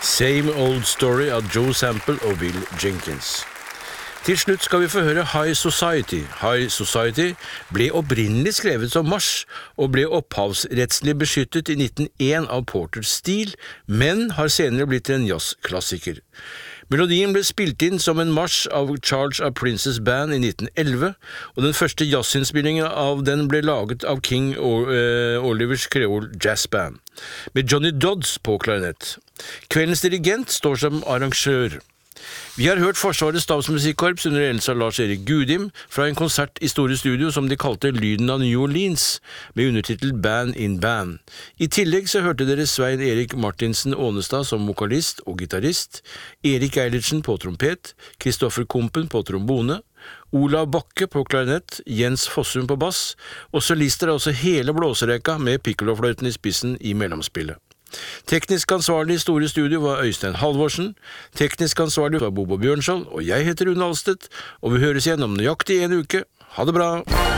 Same Old Story av Joe Sample og Will Jenkins. Til slutt skal vi få høre High Society. High Society ble opprinnelig skrevet som marsj og ble opphavsrettslig beskyttet i 1901 av Porter Steele, men har senere blitt en jazzklassiker. Melodien ble spilt inn som en marsj av Charge of Princes Band i 1911, og den første jazzinnspillingen av den ble laget av King Olivers Creole Jazz Band, med Johnny Dodds på klarinett. Kveldens dirigent står som arrangør. Vi har hørt Forsvarets stabsmusikkorps under ledelse av Lars-Erik Gudim fra en konsert i Store Studio som de kalte Lyden av New Orleans, med undertitel Band in Band. I tillegg så hørte dere Svein Erik Martinsen Ånestad som vokalist og gitarist, Erik Eilertsen på trompet, Kristoffer Kumpen på trombone, Olav Bakke på klarinett, Jens Fossum på bass, og solister er også hele blåserekka med piccolofløyten i spissen i mellomspillet. Teknisk ansvarlig i Store Studio var Øystein Halvorsen, teknisk ansvarlig var Bobo Bjørnskjold, og jeg heter Rune Alstedt, og vi høres igjen om nøyaktig en uke. Ha det bra!